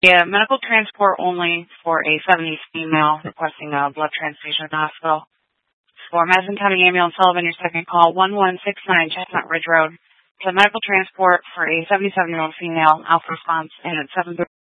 Yeah, medical transport only for a 70 female requesting a blood transfusion at the hospital. For Madison County Ambulance Sullivan, your second call, 1169 Chestnut Ridge Road. To medical transport for a 77-year-old female, alpha response, and at 7:30.